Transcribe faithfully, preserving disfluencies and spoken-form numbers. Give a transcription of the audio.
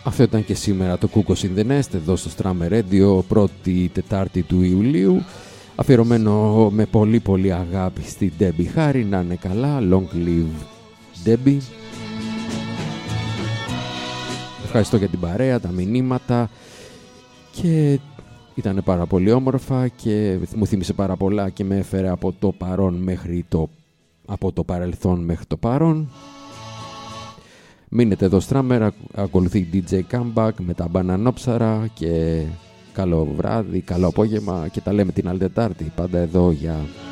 Αυτό ήταν και σήμερα το Κούκος in the Nest εδώ στο Strammer Radio, πρώτη Τετάρτη του Ιουλίου, αφιερωμένο με πολύ πολύ αγάπη στη Debbie Harry. Να είναι καλά, long live Debbie. Ευχαριστώ για την παρέα, τα μηνύματα, και ήταν πάρα πολύ όμορφα και μου θύμισε πάρα πολλά και με έφερε από το παρόν μέχρι το, από το παρελθόν μέχρι το παρόν. Μείνετε εδώ Strammer, ακολουθεί ντι τζέι Comeback με τα μπανανόψαρα και καλό βράδυ, καλό απόγευμα και τα λέμε την άλλη Τετάρτη, πάντα εδώ για